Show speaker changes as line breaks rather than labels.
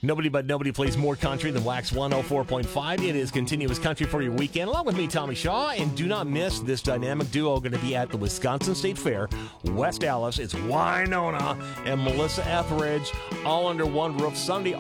Nobody but nobody plays more country than Wax 104.5. It is continuous country for your weekend, along with me, Tommy Shaw. And do not miss this dynamic duo going to be at the Wisconsin State Fair, West Allis. It's Winona and Melissa Etheridge, all under one roof Sunday,